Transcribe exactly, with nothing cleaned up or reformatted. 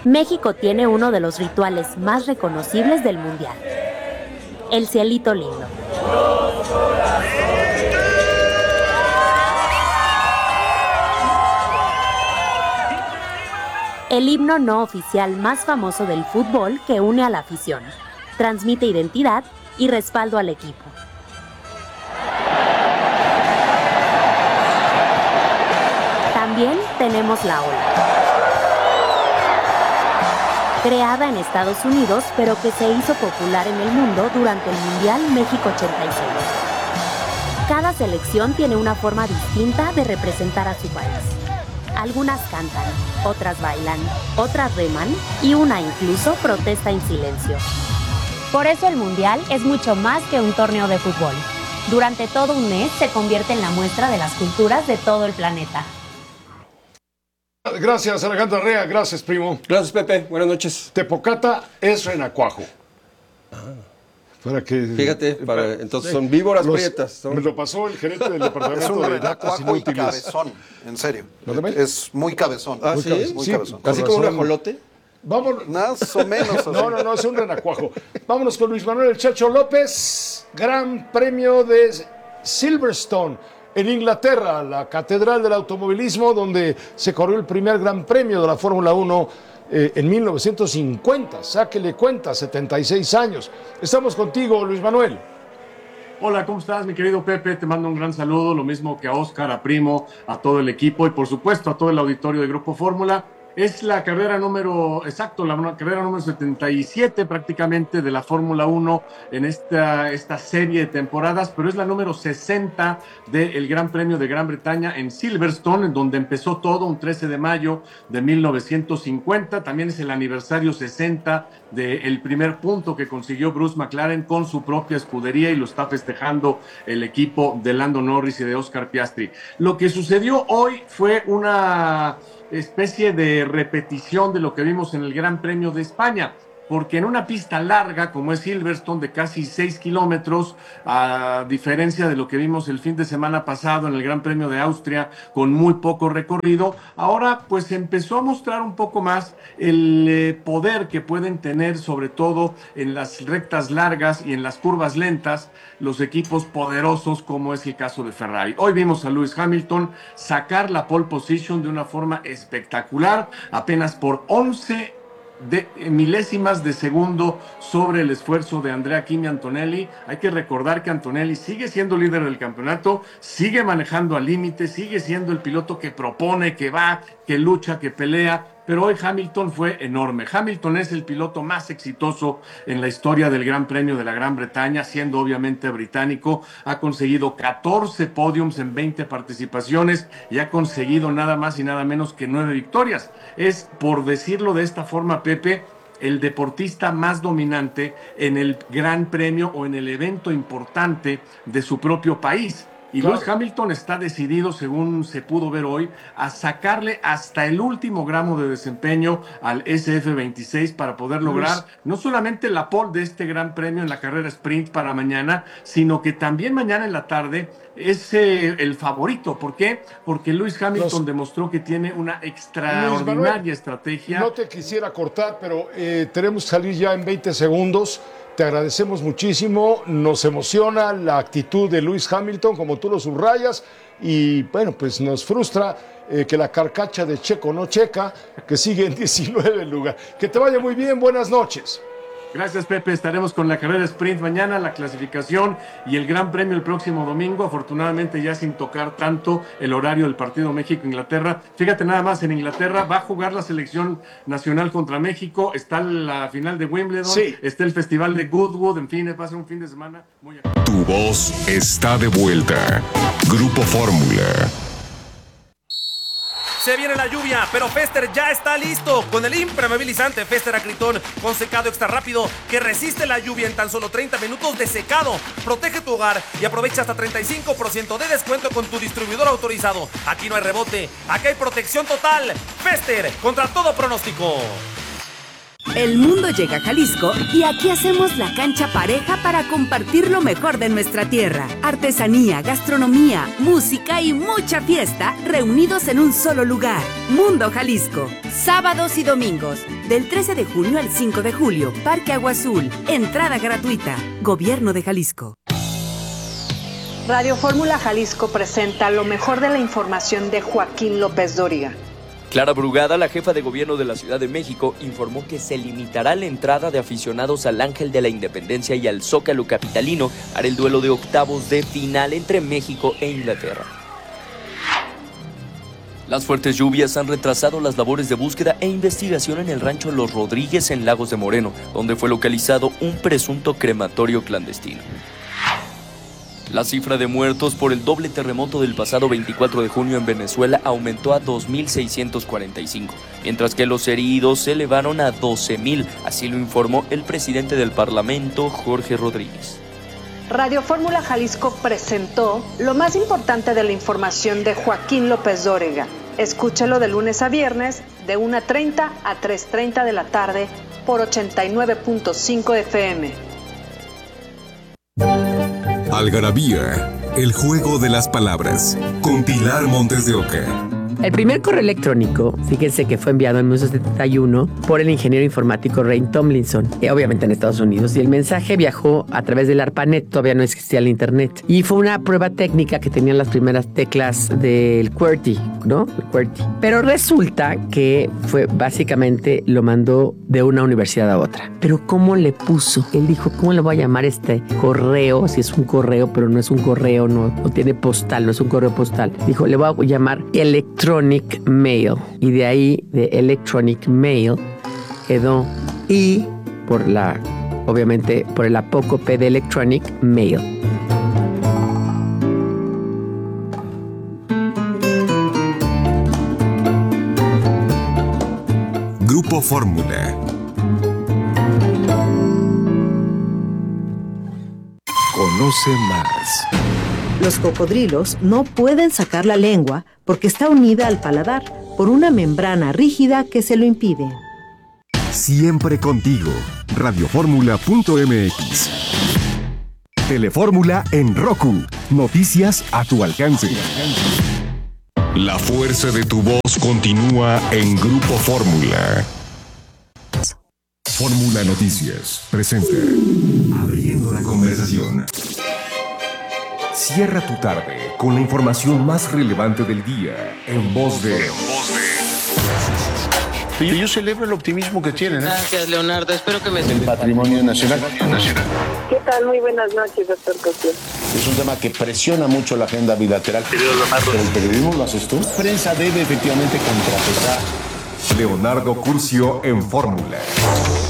México tiene uno de los rituales más reconocibles del Mundial: el cielito lindo. El himno no oficial más famoso del fútbol que une a la afición, transmite identidad y respaldo al equipo. También tenemos la ola. Creada en Estados Unidos, pero que se hizo popular en el mundo durante el Mundial México ochenta y seis. Cada selección tiene una forma distinta de representar a su país. Algunas cantan, otras bailan, otras reman y una incluso protesta en silencio. Por eso el Mundial es mucho más que un torneo de fútbol. Durante todo un mes se convierte en la muestra de las culturas de todo el planeta. Gracias, Alejandra Rea. Gracias, primo. Gracias, Pepe. Buenas noches. Tepocata es renacuajo. Ah. Para que, Fíjate, para, entonces son víboras los, prietas. Son... Me lo pasó el gerente del departamento es un de datos inútiles. Cabezón, en serio. Es muy cabezón. Ah, muy ¿sí? cabezón, muy sí, cabezón. ¿Así como un ajolote? Vámonos. Más o menos. No, no, no, es un renacuajo. Vámonos con Luis Manuel El Chacho López. Gran Premio de Silverstone en Inglaterra, la catedral del automovilismo, donde se corrió el primer Gran Premio de la Fórmula uno eh, en mil novecientos cincuenta. Sáquele cuenta, setenta y seis años. Estamos contigo, Luis Manuel. Hola, ¿cómo estás, mi querido Pepe? Te mando un gran saludo, lo mismo que a Oscar, a Primo, a todo el equipo y por supuesto a todo el auditorio de Grupo Fórmula. Es la carrera número, exacto, la carrera número setenta y siete prácticamente de la Fórmula uno en esta, esta serie de temporadas, pero es la número sesenta del Gran Premio de Gran Bretaña en Silverstone, en donde empezó todo un trece de mayo de mil novecientos cincuenta. También es el aniversario sesenta del primer punto que consiguió Bruce McLaren con su propia escudería y lo está festejando el equipo de Lando Norris y de Oscar Piastri. Lo que sucedió hoy fue una especie de repetición de lo que vimos en el Gran Premio de España, porque en una pista larga como es Silverstone de casi seis kilómetros, a diferencia de lo que vimos el fin de semana pasado en el Gran Premio de Austria con muy poco recorrido, ahora pues empezó a mostrar un poco más el eh, poder que pueden tener, sobre todo en las rectas largas y en las curvas lentas, los equipos poderosos como es el caso de Ferrari. Hoy vimos a Lewis Hamilton sacar la pole position de una forma espectacular, apenas por once de milésimas de segundo sobre el esfuerzo de Andrea Kimi Antonelli. Hay que recordar que Antonelli sigue siendo líder del campeonato, sigue manejando al límite, sigue siendo el piloto que propone, que va, que lucha, que pelea, pero hoy Hamilton fue enorme. Hamilton es el piloto más exitoso en la historia del Gran Premio de la Gran Bretaña, siendo obviamente británico. Ha conseguido catorce podiums en veinte participaciones y ha conseguido nada más y nada menos que nueve victorias. Es, por decirlo de esta forma, Pepe, el deportista más dominante en el Gran Premio o en el evento importante de su propio país. Y claro, Lewis Hamilton está decidido, según se pudo ver hoy, a sacarle hasta el último gramo de desempeño al S F veintiséis para poder lograr Luis. no solamente la pole de este gran premio en la carrera sprint para mañana, sino que también mañana en la tarde es eh, el favorito. ¿Por qué? Porque Lewis Hamilton Los... demostró que tiene una extraordinaria Manuel, estrategia. No te quisiera cortar, pero eh, tenemos que salir ya en veinte segundos. Te agradecemos muchísimo, nos emociona la actitud de Lewis Hamilton, como tú lo subrayas, y bueno, pues nos frustra eh, que la carcacha de Checo no checa, que sigue en diecinueve lugar. Que te vaya muy bien, buenas noches. Gracias, Pepe. Estaremos con la carrera sprint mañana, la clasificación y el Gran Premio el próximo domingo. Afortunadamente ya sin tocar tanto el horario del partido México-Inglaterra. Fíjate nada más, en Inglaterra va a jugar la selección nacional contra México. Está la final de Wimbledon, sí. Está el festival de Goodwood. En fin, va a ser un fin de semana muy... Tu voz está de vuelta. Grupo Fórmula. Se viene la lluvia, pero Fester ya está listo con el impermeabilizante Fester Acryton con secado extra rápido que resiste la lluvia en tan solo treinta minutos de secado. Protege tu hogar y aprovecha hasta treinta y cinco por ciento de descuento con tu distribuidor autorizado. Aquí no hay rebote, aquí hay protección total. Fester, contra todo pronóstico. El mundo llega a Jalisco y aquí hacemos la cancha pareja para compartir lo mejor de nuestra tierra. Artesanía, gastronomía, música y mucha fiesta reunidos en un solo lugar. Mundo Jalisco. Sábados y domingos, del trece de junio al cinco de julio. Parque Agua Azul. Entrada gratuita. Gobierno de Jalisco. Radio Fórmula Jalisco presenta lo mejor de la información de Joaquín López Dóriga. Clara Brugada, la jefa de gobierno de la Ciudad de México, informó que se limitará la entrada de aficionados al Ángel de la Independencia y al Zócalo capitalino para el duelo de octavos de final entre México e Inglaterra. Las fuertes lluvias han retrasado las labores de búsqueda e investigación en el rancho Los Rodríguez en Lagos de Moreno, donde fue localizado un presunto crematorio clandestino. La cifra de muertos por el doble terremoto del pasado veinticuatro de junio en Venezuela aumentó a dos mil seiscientos cuarenta y cinco, mientras que los heridos se elevaron a doce mil, así lo informó el presidente del Parlamento, Jorge Rodríguez. Radio Fórmula Jalisco presentó lo más importante de la información de Joaquín López Dóriga. Escúchelo de lunes a viernes, de una treinta a tres treinta de la tarde, por ochenta y nueve punto cinco F M. Algarabía, el juego de las palabras, con Pilar Montes de Oca. El primer correo electrónico, fíjense que fue enviado en mil novecientos setenta y uno por el ingeniero informático Ray Tomlinson, eh, obviamente en Estados Unidos, y el mensaje viajó a través del ARPANET, todavía no existía el internet, y fue una prueba técnica que tenían las primeras teclas del QWERTY, ¿no? El QWERTY. Pero resulta que fue básicamente lo mandó de una universidad a otra. Pero ¿cómo le puso? Él dijo, ¿cómo le voy a llamar este correo? Si es un correo, pero no es un correo, no, no tiene postal, no es un correo postal. Dijo, le voy a llamar electrónico. Electronic Mail, y de ahí de Electronic Mail quedó y por la obviamente por el apócope de Electronic Mail. Grupo Fórmula. Conoce más. Los cocodrilos no pueden sacar la lengua porque está unida al paladar por una membrana rígida que se lo impide. Siempre contigo. Radioformula punto m x. Telefórmula en Roku. Noticias a tu alcance. La fuerza de tu voz continúa en Grupo Fórmula. Fórmula Noticias presenta Abriendo la conversación. Cierra tu tarde con la información más relevante del día en voz de... Yo celebro el optimismo que tienen. ¿eh? Gracias, Leonardo. Espero que me... El patrimonio nacional. ¿Qué tal? Muy buenas noches, doctor Cosío. Es un tema que presiona mucho la agenda bilateral. Pero el periodismo lo haces tú. La prensa debe efectivamente contrapesar. Leonardo Curcio en Fórmula.